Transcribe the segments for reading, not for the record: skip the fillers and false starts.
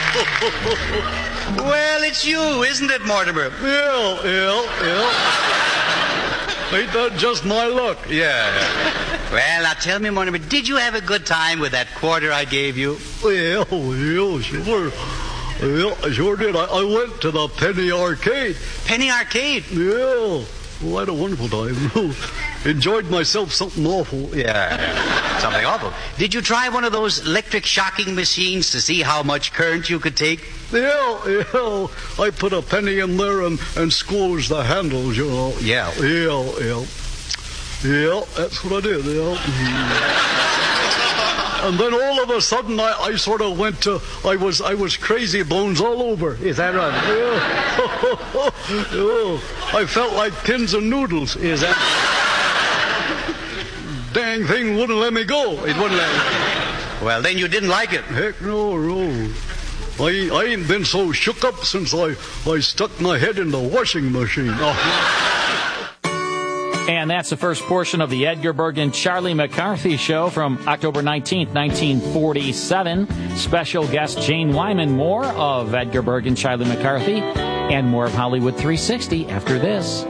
Well, it's you, isn't it, Mortimer? Yeah. Ain't that just my luck? Yeah. Well, now tell me, Mortimer, did you have a good time with that quarter I gave you? Well, sure. Yeah, I sure did. I went to the Penny Arcade. Penny Arcade? Yeah. Well, I had a wonderful time. Enjoyed myself something awful. Yeah, something awful. Did you try one of those electric shocking machines to see how much current you could take? Yeah. I put a penny in there and squoze the handles, you know. Yeah. Yeah, that's what I did, And then all of a sudden, I sort of went to, I was crazy bones all over. Is that right? Yeah. I felt like pins and noodles. Is that? Dang thing wouldn't let me go. It wouldn't let me. Well, then you didn't like it. Heck no. I ain't been so shook up since I stuck my head in the washing machine. And that's the first portion of the Edgar Bergen Charlie McCarthy Show from October 19th, 1947. Special guest Jane Wyman. More of Edgar Bergen, Charlie McCarthy, and more of Hollywood 360 after this.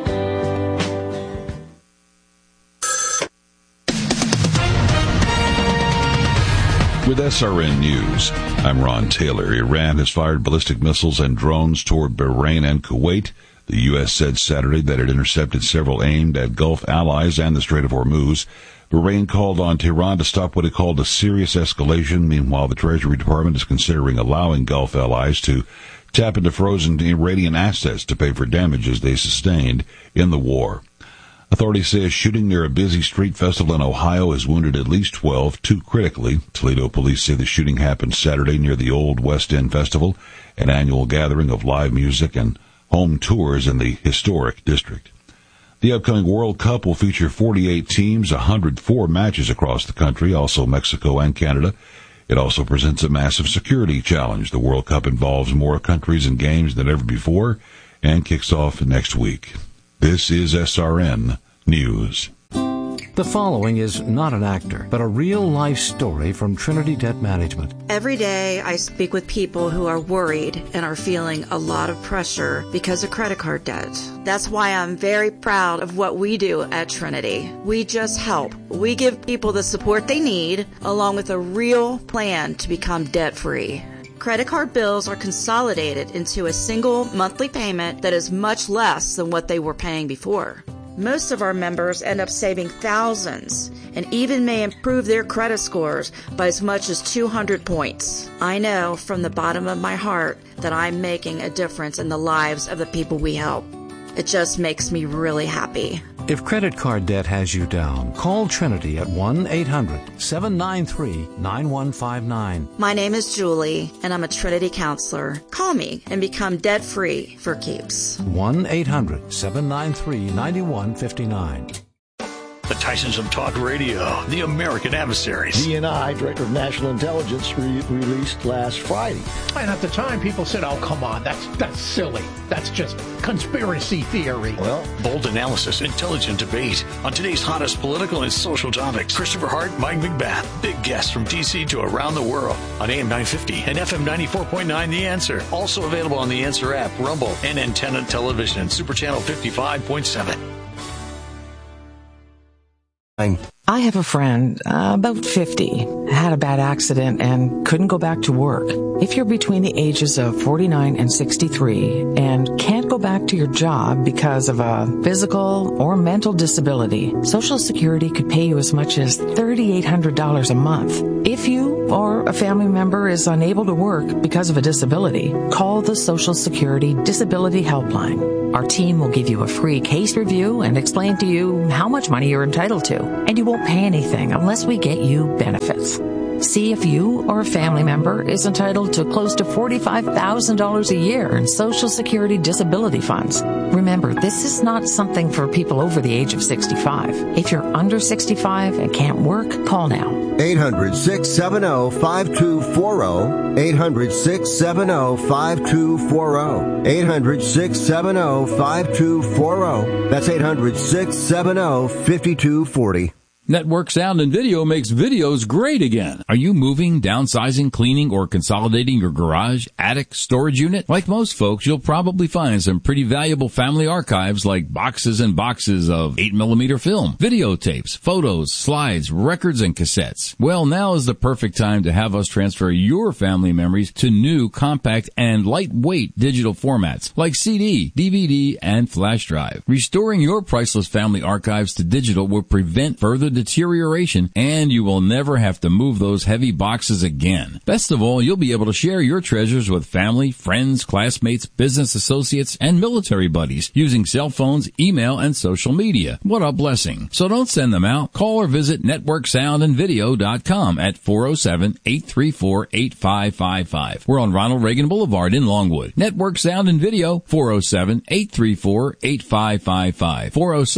With SRN News, I'm Ron Taylor. Iran has fired ballistic missiles and drones toward Bahrain and Kuwait. The U.S. said Saturday that it intercepted several aimed at Gulf allies and the Strait of Hormuz. Bahrain called on Tehran to stop what it called a serious escalation. Meanwhile, the Treasury Department is considering allowing Gulf allies to tap into frozen Iranian assets to pay for damages they sustained in the war. Authorities say a shooting near a busy street festival in Ohio has wounded at least 12, 2 critically. Toledo police say the shooting happened Saturday near the Old West End Festival, an annual gathering of live music and home tours in the historic district. The upcoming World Cup will feature 48 teams, 104 matches across the country, also Mexico and Canada. It also presents a massive security challenge. The World Cup involves more countries and games than ever before and kicks off next week. This is SRN News. The following is not an actor, but a real-life story from Trinity Debt Management. Every day I speak with people who are worried and are feeling a lot of pressure because of credit card debt. That's why I'm very proud of what we do at Trinity. We just help. We give people the support they need, along with a real plan to become debt-free. Credit card bills are consolidated into a single monthly payment that is much less than what they were paying before. Most of our members end up saving thousands and even may improve their credit scores by as much as 200 points. I know from the bottom of my heart that I'm making a difference in the lives of the people we help. It just makes me really happy. If credit card debt has you down, call Trinity at 1-800-793-9159. My name is Julie, and I'm a Trinity counselor. Call me and become debt-free for keeps. 1-800-793-9159. The Tysons of Talk Radio, the American Adversaries. DNI, Director of National Intelligence, released last Friday. And at the time, people said, oh, come on, that's silly. That's just conspiracy theory. Well, bold analysis, intelligent debate on today's hottest political and social topics. Christopher Hart, Mike McBath, big guests from D.C. to around the world on AM 950 and FM 94.9 The Answer. Also available on The Answer app, Rumble, and Antenna Television, Super Channel 55.7. I have a friend, about 50, had a bad accident and couldn't go back to work. If you're between the ages of 49 and 63 and can't go back to your job because of a physical or mental disability, Social Security could pay you as much as $3,800 a month. If you or a family member is unable to work because of a disability, call the Social Security Disability Helpline. Our team will give you a free case review and explain to you how much money you're entitled to, and you won't pay anything unless we get you benefits. See if you or a family member is entitled to close to $45,000 a year in Social Security disability funds. Remember, this is not something for people over the age of 65. If you're under 65 and can't work, call now. 800-670-5240. 800-670-5240. 800-670-5240. That's 800-670-5240. Network Sound and Video makes videos great again. Are you moving, downsizing, cleaning, or consolidating your garage, attic, storage unit? Like most folks, you'll probably find some pretty valuable family archives like boxes and boxes of 8mm film, videotapes, photos, slides, records, and cassettes. Well, now is the perfect time to have us transfer your family memories to new, compact, and lightweight digital formats like CD, DVD, and flash drive. Restoring your priceless family archives to digital will prevent further deterioration, and you will never have to move those heavy boxes again. Best of all, you'll be able to share your treasures with family, friends, classmates, business associates, and military buddies using cell phones, email, and social media. What a blessing. So don't send them out. Call or visit networksoundandvideo.com at 407-834-8555. We're on Ronald Reagan Boulevard in Longwood. Network Sound and Video, 407-834-8555.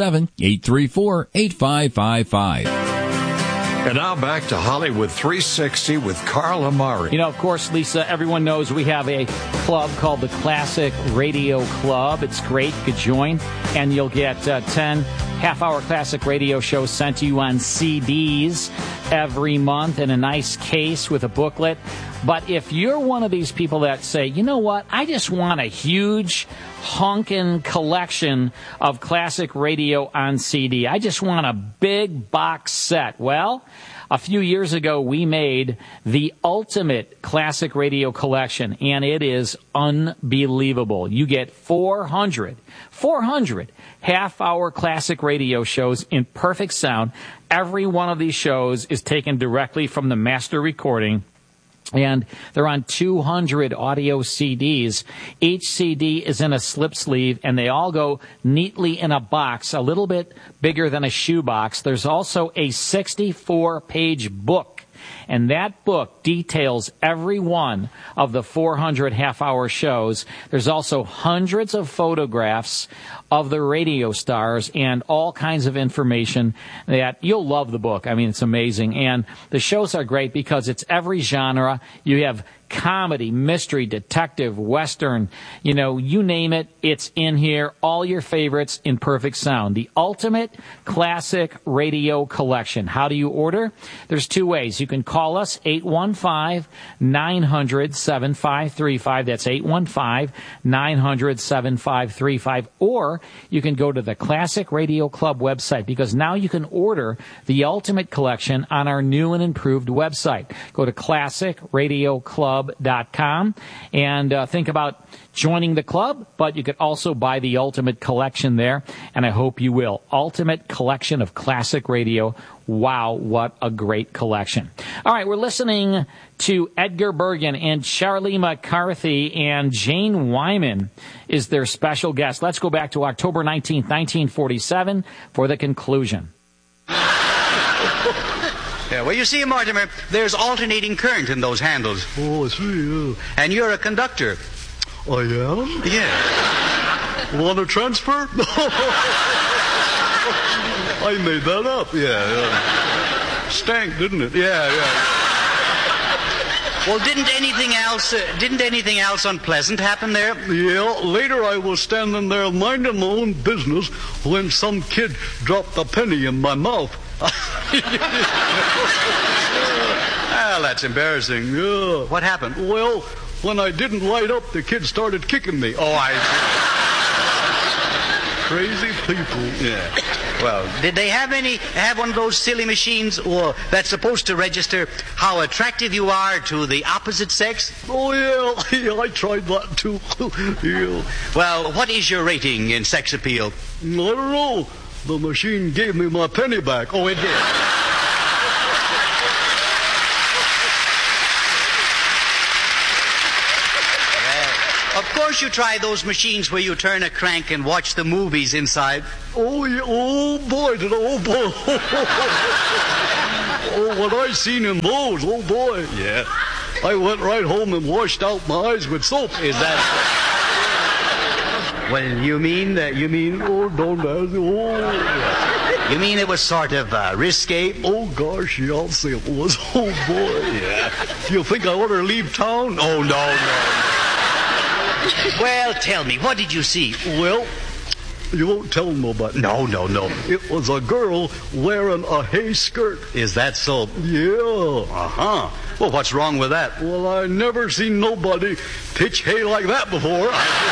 407-834-8555. And now back to Hollywood 360 with Carl Amari. You know, of course, Lisa, everyone knows we have a club called the Classic Radio Club. It's great. You could join, and you'll get 10 half-hour classic radio shows sent to you on CDs every month in a nice case with a booklet. But if you're one of these people that say, you know what, I just want a huge honkin' collection of classic radio on CD. I just want a big box set. Well, a few years ago, we made the ultimate classic radio collection, and it is unbelievable. You get 400 half-hour classic radio shows in perfect sound. Every one of these shows is taken directly from the master recording, and they're on 200 audio CDs. Each CD is in a slip sleeve, and they all go neatly in a box, a little bit bigger than a shoebox. There's also a 64-page book, and that book details every one of the 400 half-hour shows. There's also hundreds of photographs of the radio stars and all kinds of information that you'll love the book. I mean, it's amazing. And the shows are great because it's every genre. You have comedy, mystery, detective, western, you know, you name it, it's in here. All your favorites in perfect sound. The ultimate classic radio collection. How do you order? There's two ways. You can call us, 815-900-7535. That's 815-900-7535. Or you can go to the Classic Radio Club website, because now you can order the ultimate collection on our new and improved website. Go to classicradioclub.com and think about joining the club, but you could also buy the ultimate collection there, and I hope you will. Ultimate collection of classic radio. Wow, what a great collection. All right, we're listening to Edgar Bergen and Charlie McCarthy, and Jane Wyman is their special guest. Let's go back to October 19th, 1947 for the conclusion. Yeah, well, you see, Mortimer, there's alternating current in those handles. Oh, I see, yeah. And you're a conductor. I am? Yeah. Want to transfer? I made that up. Yeah. Stank, didn't it? Yeah. Well, didn't anything else unpleasant happen there? Yeah, later I was standing there minding my own business when some kid dropped a penny in my mouth. Well, that's embarrassing. Yeah. What happened? Well, when I didn't light up, the kid started kicking me. Oh, Crazy people. Yeah. Well, did they have one of those silly machines that's supposed to register how attractive you are to the opposite sex? Oh, yeah, I tried that too. Yeah. Well, what is your rating in sex appeal? I don't know. The machine gave me my penny back. Oh, it did. Of course you try those machines where you turn a crank and watch the movies inside. Oh, yeah. Oh, boy. Oh, what I seen in those. Oh, boy. Yeah. I went right home and washed out my eyes with soap. Is that... Well, you mean, oh, don't ask. Oh. You mean it was sort of risque? Oh, gosh, yeah, I'll say it was. Oh, boy. Yeah. You think I ought to leave town? Oh, no. Well, tell me, what did you see? Well, You won't tell nobody. No. It was a girl wearing a hay skirt. Is that so? Yeah. Uh-huh. Well, what's wrong with that? Well, I never seen nobody pitch hay like that before.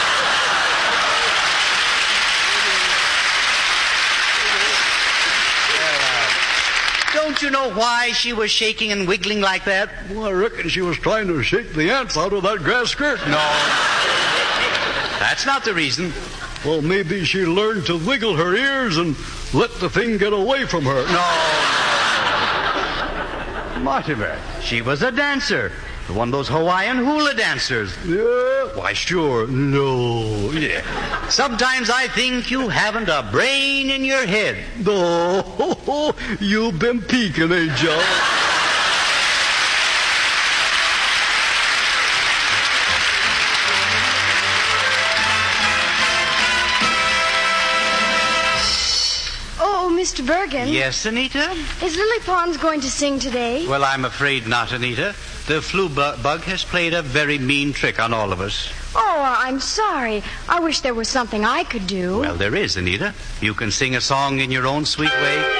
Don't you know why she was shaking and wiggling like that? Well, I reckon she was trying to shake the ants out of that grass skirt. No. That's not the reason. Well, maybe she learned to wiggle her ears and let the thing get away from her. No. Mortimer, she was a dancer. One of those Hawaiian hula dancers. Yeah? Why, sure. No. Yeah. Sometimes I think you haven't a brain in your head. No. You've been peeking, eh, Joe? Mr. Bergen. Yes, Anita? Is Lily Pons going to sing today? Well, I'm afraid not, Anita. The flu bug has played a very mean trick on all of us. Oh, I'm sorry. I wish there was something I could do. Well, there is, Anita. You can sing a song in your own sweet way